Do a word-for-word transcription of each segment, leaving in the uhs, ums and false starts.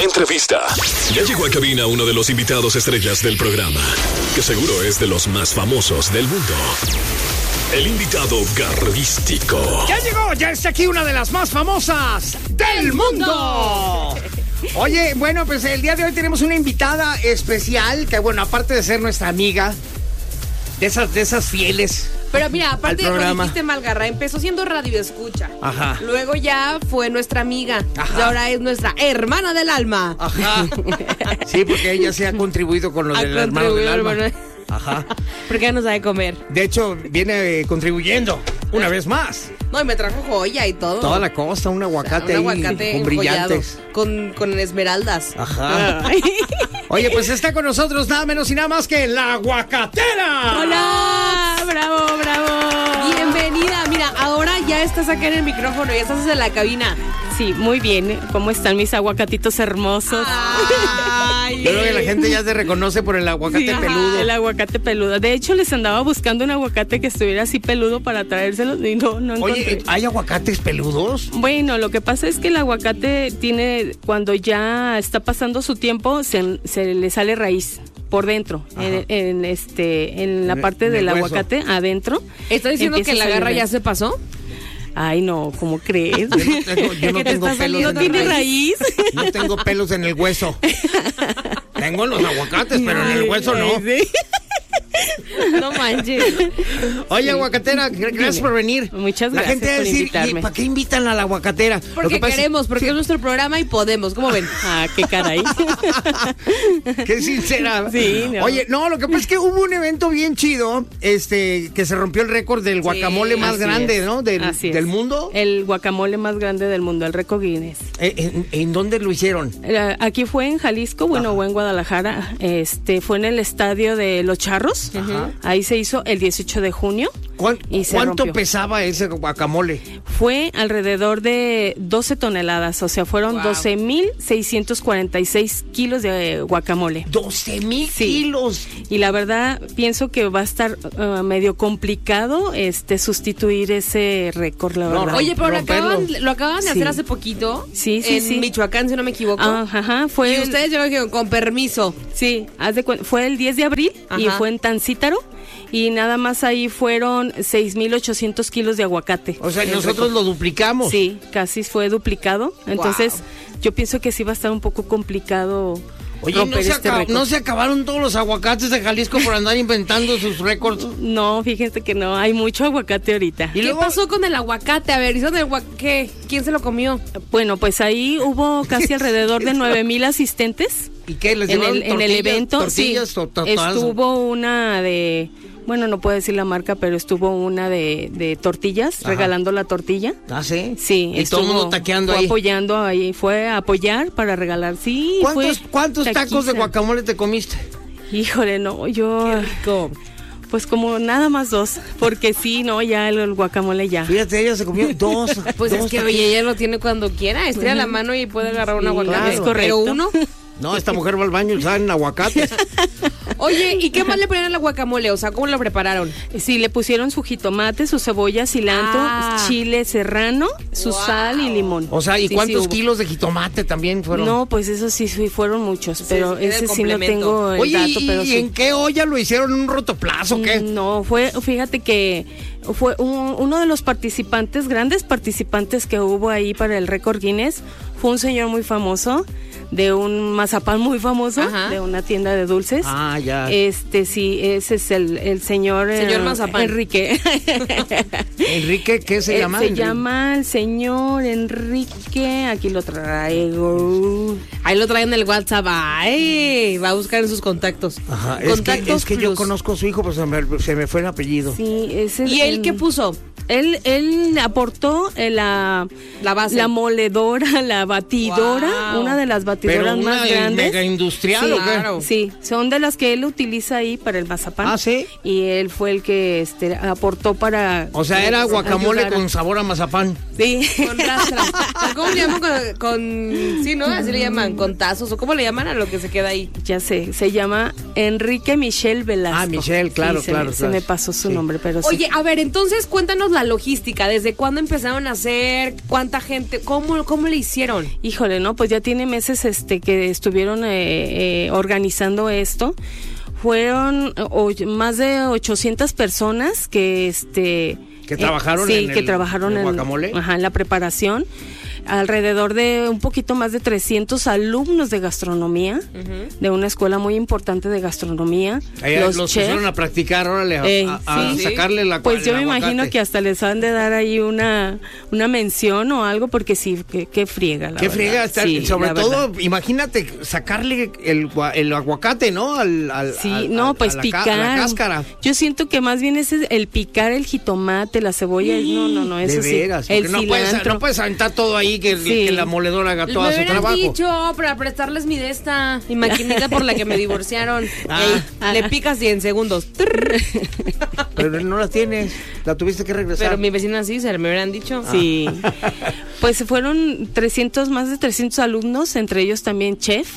Entrevista. Ya llegó a cabina uno de los invitados estrellas del programa, que seguro es de los más famosos del mundo. El invitado garrístico. Ya llegó, ya está aquí una de las más famosas del mundo. Oye, bueno, pues el día de hoy tenemos una invitada especial, que bueno, aparte de ser nuestra amiga, de esas, de esas fieles. Pero mira, aparte lo dijiste mal, Garra, empezó siendo radio escucha. Ajá. Luego ya fue nuestra amiga. Ajá. Y ahora es nuestra hermana del alma. Ajá. Sí, porque ella sí ha contribuido con lo del hermano del alma. Hermano. Ajá. Porque ella nos da de comer. De hecho, viene eh, contribuyendo una vez más. No, y me trajo joya y todo. Toda la costa, un aguacate, o sea, un aguacate ahí, con brillantes. Con, con esmeraldas. Ajá. Oye, pues está con nosotros nada menos y nada más que la aguacatera. ¡Hola! ¡Bravo, bravo! Bienvenida. Mira, ahora ya estás acá en el micrófono, ya estás en la cabina. Sí, muy bien. ¿Cómo están mis aguacatitos hermosos? Ay, yo creo que la gente ya se reconoce por el aguacate sí, peludo. El aguacate peludo. De hecho, les andaba buscando un aguacate que estuviera así peludo para traérselos y no, no encontré. Oye, ¿hay aguacates peludos? Bueno, lo que pasa es que el aguacate tiene, cuando ya está pasando su tiempo, se, se le sale raíz por dentro, en, en este, en la parte del aguacate, adentro. ¿Estás diciendo que la garra ya se pasó? Ay, no, ¿cómo crees? Yo no tengo, yo no tengo pelos ¿No tiene raíz? No tengo pelos en el hueso. Tengo en los aguacates, pero en el hueso no. Sí. No manches. Oye, aguacatera, gracias por venir. Muchas gracias. La gente va a decir, invitarme. ¿para qué invitan a la aguacatera? Porque queremos, porque sí. Es nuestro programa y podemos, ¿cómo ven? Ah, qué caray. Qué sincera. Sí, no. Oye, no, lo que pasa es que hubo un evento bien chido, este, que se rompió el récord del guacamole sí, más grande, es. ¿no? Del, así del es. mundo. El guacamole más grande del mundo, el récord Guinness. ¿En, en dónde lo hicieron? Aquí fue en Jalisco, bueno, Ajá. o en Guadalajara. Este, fue en el estadio de Los Charros. Ajá. Ahí se hizo el dieciocho de junio. ¿Cuán, y se ¿Cuánto rompió. pesaba ese guacamole? Fue alrededor de doce toneladas, o sea, fueron wow. doce mil seiscientos cuarenta y seis kilos de guacamole. doce mil sí. kilos. Y la verdad, pienso que va a estar uh, medio complicado este sustituir ese récord, la verdad. No, oye, pero lo acaban, lo acaban de sí. hacer hace poquito. Sí, sí, en sí. Michoacán, si no me equivoco. Ah, ajá, fue. Y el... ustedes llegaron con permiso. Sí, haz de cu... fue el diez de abril ajá. y fue en Tancítaro. Y nada más ahí fueron seis mil ochocientos kilos de aguacate. O sea, nosotros récord. Lo duplicamos. Sí, casi fue duplicado. Entonces, wow. yo pienso que sí va a estar un poco complicado. Oye, ¿no se, este acab- ¿no se acabaron todos los aguacates de Jalisco por andar inventando sus récords? No, fíjense que no, hay mucho aguacate ahorita. ¿Y qué luego? pasó con el aguacate? A ver, ¿hizo el agu- ¿qué? ¿Quién se lo comió? Bueno, pues ahí hubo casi alrededor de nueve mil asistentes. ¿Y qué? ¿Les en el, en el evento? Tortillas, sí, to- to- estuvo una de... Bueno, no puedo decir la marca, pero estuvo una de, de tortillas, Ajá. regalando la tortilla. ¿Ah, sí? Sí. Y todo el mundo taqueando fue ahí. apoyando ahí, fue a apoyar para regalar, sí. ¿Cuántos, fue ¿cuántos taquiza. tacos de guacamole te comiste? Híjole, no, yo... Qué rico. Pues como nada más dos, porque sí, no, ya el, el guacamole ya. Fíjate, ella se comió dos. Pues dos es que oye, ella lo tiene cuando quiera, estira uh-huh. la mano y puede agarrar un aguacate. Claro, es correcto. Pero uno... No, esta mujer va al baño y saben aguacates. Oye, ¿y qué más le ponían al guacamole? O sea, ¿cómo lo prepararon? Sí, le pusieron su jitomate, su cebolla, cilantro, ah. chile serrano, su wow. sal y limón. O sea, ¿y sí, cuántos sí, kilos de jitomate también fueron? No, pues eso sí, sí fueron muchos, pero sí, ese sí no tengo el Oye, dato. ¿y, pero ¿y sí. en qué olla lo hicieron? ¿Un rotoplazo o qué? No, fue, fíjate que fue un, uno de los participantes, grandes participantes que hubo ahí para el récord Guinness, fue un señor muy famoso, de un mazapán muy famoso, Ajá. de una tienda de dulces. Ah, ya. Este, sí, ese es el, el señor... Señor eh, mazapán. Enrique. ¿Enrique qué se llama? Se Enrique? llama el señor Enrique, aquí lo traigo. Ahí lo traen en el WhatsApp, ay, va a buscar en sus contactos. Ajá, contactos es que, es que yo conozco a su hijo, pues se me, se me fue el apellido. Sí, ese ¿Y él qué puso? Él, él aportó la, la base, la moledora, la batidora, wow. una de las batidoras una más grandes. ¿Mega industrial sí, o qué? Claro. Sí, son de las que él utiliza ahí para el mazapán. Ah, sí. Y él fue el que este, aportó para. O sea, era guacamole ayudara. Con sabor a mazapán. Sí. Con rastra. ¿Cómo le llaman con, con. Sí, ¿no? Así le llaman. dan contazos, o cómo le llaman a lo que se queda ahí. Ya sé, se llama Enrique Michel Velasco. Ah, Michel, claro, sí, se claro, me, claro. Se me pasó su Sí. nombre, pero sí. Oye, a ver, entonces cuéntanos la logística, ¿desde cuándo empezaron a hacer? ¿Cuánta gente? ¿Cómo, cómo le hicieron? Híjole, no, pues ya tiene meses este que estuvieron eh, eh, organizando esto. Fueron o, más de ochocientas personas que este que trabajaron eh, sí, en que el, trabajaron en el en, guacamole. ajá, en la preparación. Alrededor de un poquito más de trescientos alumnos de gastronomía, uh-huh. de una escuela muy importante de gastronomía. Allá los, los chefs, pusieron a practicar, órale, a, eh, a, a sí, sacarle la Pues el yo me aguacate. imagino que hasta les han de dar ahí una, una mención o algo, porque sí, que, que friega, la Qué verdad. friega, está, Sí, sobre la todo, verdad. imagínate sacarle el, el aguacate, ¿no? Al, al, Sí, al, no, al, pues a la, picar. a la cáscara. Yo siento que más bien ese es el picar el jitomate, la cebolla, no, no, no, eso De veras, sí. El porque no puedes, cilantro. no puedes aventar todo ahí que, Sí. que la moledora haga todo Me su hubieran trabajo. dicho para prestarles mi de esta mi maquinita por la que me divorciaron. Ah. Ey, le picas y en segundos. Pero no la tienes, la tuviste que regresar. Pero mi vecina sí, se me hubieran dicho. Sí. Pues fueron trescientos, más de trescientos alumnos, entre ellos también chef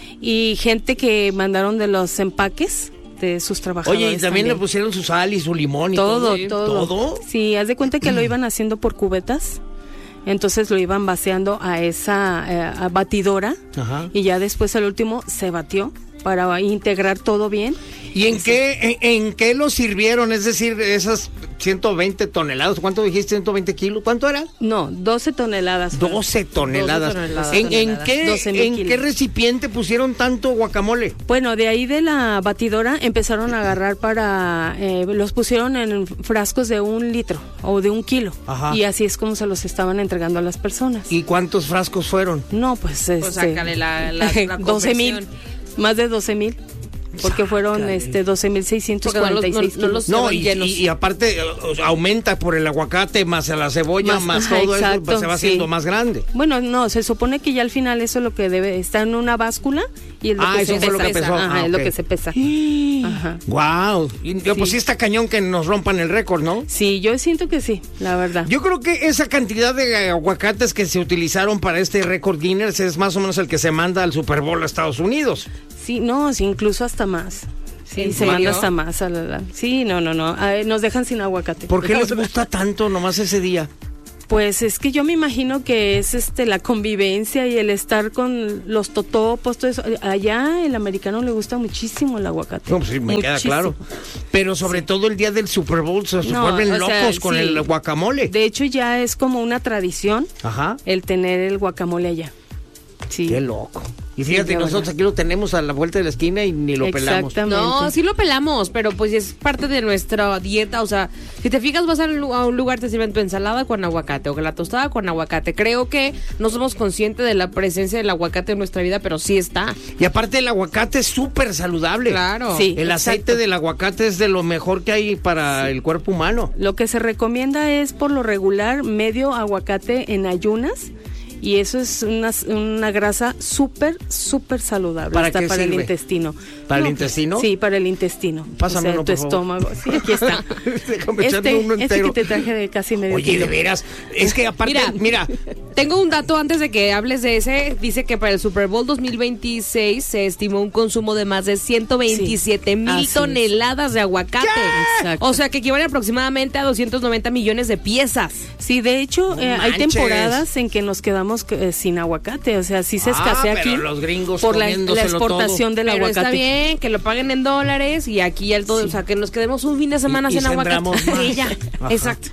y gente que mandaron de los empaques de sus trabajadores. Oye, y también, le pusieron su sal y su limón y todo. todo, todo. ¿Todo? Sí, haz de cuenta que lo iban haciendo por cubetas. Entonces lo iban vaciando a esa eh, a batidora. Ajá. Y ya después al último se batió para integrar todo bien. ¿Y en qué en, en qué lo sirvieron? Es decir, esas ciento veinte toneladas, ¿cuánto dijiste? ciento veinte kilos, ¿cuánto era? No, doce toneladas. doce toneladas. doce toneladas. ¿En, en qué, doce mil en kilos. qué recipiente pusieron tanto guacamole? Bueno, de ahí de la batidora empezaron a agarrar para, eh, los pusieron en frascos de un litro o de un kilo. Ajá. Y así es como se los estaban entregando a las personas. ¿Y cuántos frascos fueron? No, pues este, Pues sácale la, la, la doce mil, conversión. más de doce mil. Porque fueron Sácale. este doce mil seiscientos Porque no cuarenta y los- seis no- no los- kilos. No, van y, llenos. y- y aparte eh, aumenta por el aguacate más la cebolla, más, Más- ajá, todo eso, exacto, pues, se va haciendo sí. más grande. Bueno, no, se supone que ya al final eso es lo que debe, está en una báscula y es lo Ah, que eso se fue lo pesa. que pesó. Ajá, Ah, es lo ok. que se pesa. Ajá. Wow. Y, Pues Sí. sí está cañón que nos rompan el récord, ¿no? Sí, yo siento que sí, la verdad. Yo creo que esa cantidad de aguacates que se utilizaron para este récord Guinness es más o menos el que se manda al Super Bowl a Estados Unidos. Sí, no, sí, incluso hasta más. Sí, ¿En se serio? manda hasta más. A la, la- Sí, no, no, no. Ay, nos dejan sin aguacate. ¿Por qué les gusta tanto nomás ese día? Pues es que yo me imagino que es este la convivencia y el estar con los totopos, todo eso. Allá el americano le gusta muchísimo el aguacate. No, pues sí, me queda Muchísimo. claro. Pero sobre todo el día del Super Bowl se No, vuelven o sea, locos con sí. el guacamole. De hecho, ya es como una tradición Ajá. el tener el guacamole allá. Sí. Qué loco. Y fíjate, Sí, la nosotros verdad. aquí lo tenemos a la vuelta de la esquina y ni lo pelamos. Exactamente. No, sí lo pelamos, pero pues es parte de nuestra dieta. O sea, si te fijas, vas a un lugar, te sirven tu ensalada con aguacate o que la tostada con aguacate. Creo que no somos conscientes de la presencia del aguacate en nuestra vida, pero sí está. Y aparte el aguacate es súper saludable. Claro. Sí. El aceite exacto. del aguacate es de lo mejor que hay para el cuerpo humano. Lo que se recomienda es por lo regular medio aguacate en ayunas y eso es una, una grasa súper, súper saludable. ¿Para Está qué para el sirve? intestino. ¿Para el pues, intestino? Sí, para el intestino. Pásame o sea, uno, tu por favor. estómago. Sí, aquí está. Déjame echarme este, uno este entero. que te traje de casi medio Oye, kilo. de veras, es que aparte, mira, Mira, tengo un dato antes de que hables de ese. Dice que para el Super Bowl dos mil veintiséis se estimó un consumo de más de ciento veintisiete mil así es. toneladas de aguacate. Exacto. O sea, que equivale aproximadamente a doscientos noventa millones de piezas. Sí, de hecho, No eh, hay manches. temporadas en que nos quedamos eh, sin aguacate. O sea, sí se Ah, escasea pero aquí los gringos por la, la comiéndoselo exportación del Pero aguacate. está bien que lo paguen en dólares y aquí ya el todo, o sea, que nos quedemos un fin de semana Y- y sin aguacate. sembramos más. Y ya, Ajá. exacto.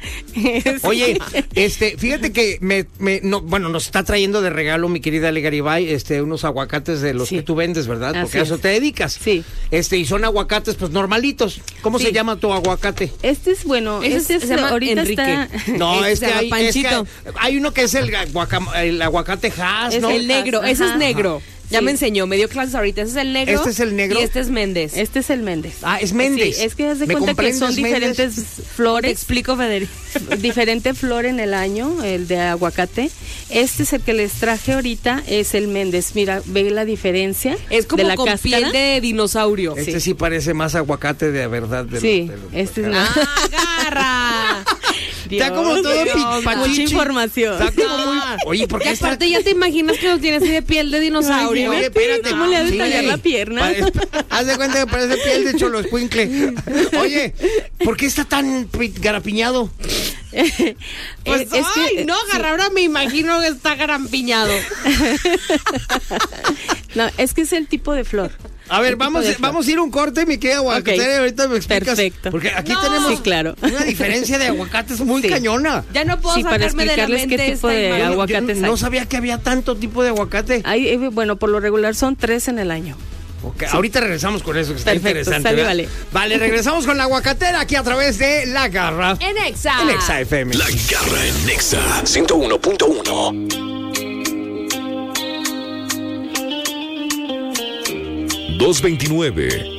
Oye, este, fíjate que me, me no, bueno, nos está trayendo de regalo mi querida Ale Garibay, este, unos aguacates de los Sí. que tú vendes, ¿verdad? Así Porque a eso es. te dedicas. Sí. Este, y son aguacates, pues, normalitos. ¿Cómo Sí. se llama tu aguacate? Este es bueno, Ese este es- es, se llama ahorita Enrique. está No, Ese es se que llama hay, es que Panchito. hay uno que es el, guacam- el aguacate Hass, Es ¿no? El negro, ese es Ajá. negro. Ya Sí. me enseñó, me dio clases ahorita. Ese es el negro. Este es el negro. Y este es Méndez. Este es el Méndez. Ah, es Méndez. Sí, es que haz de ¿Me cuenta que comprendes, son Méndez? diferentes Te flores, explico, Federico. diferente flor en el año, el de aguacate. Este es el que les traje ahorita, es el Méndez. Mira, ve la diferencia Es como de la con cáscara. piel de dinosaurio. Este sí. Sí. parece más aguacate de verdad. de- Sí, de- este es de- más. ¡Agarra! Está como todo Dios, pi- pachichi. Mucha información. Está como muy... Oye, ¿por Y qué está...? aparte ya te imaginas que lo tienes así de piel de dinosaurio. Oye, espérate. ¿Cómo le ha de Sí. tallar la pierna? Pare- Haz de cuenta que parece piel de choloescuincle. Oye, ¿por qué está tan pi- garapiñado? Pues, es, es ay, que no, Garra, ahora me imagino que está garampiñado. no, es que es el tipo de flor. A ver, El tipo vamos, de flor. vamos a ir a un corte, mi querida aguacatera, Ok. y ahorita me explicas. Perfecto. Porque aquí No. tenemos Sí, claro. una diferencia de aguacates muy Sí. cañona. Ya no puedo Sí, para sacarme de la explicarles mente qué tipo esta de imagen. Yo aguacates no hay. sabía que había tanto tipo de aguacate. Hay, eh, bueno, por lo regular son tres en el año. Ok, ahorita regresamos con eso, que está Perfecto, interesante. sale, ¿verdad? vale. Vale, regresamos con la aguacatera aquí a través de La Garra. En Exa. En Exa F M. La Garra en Nexa ciento uno punto uno. dos veintinueve.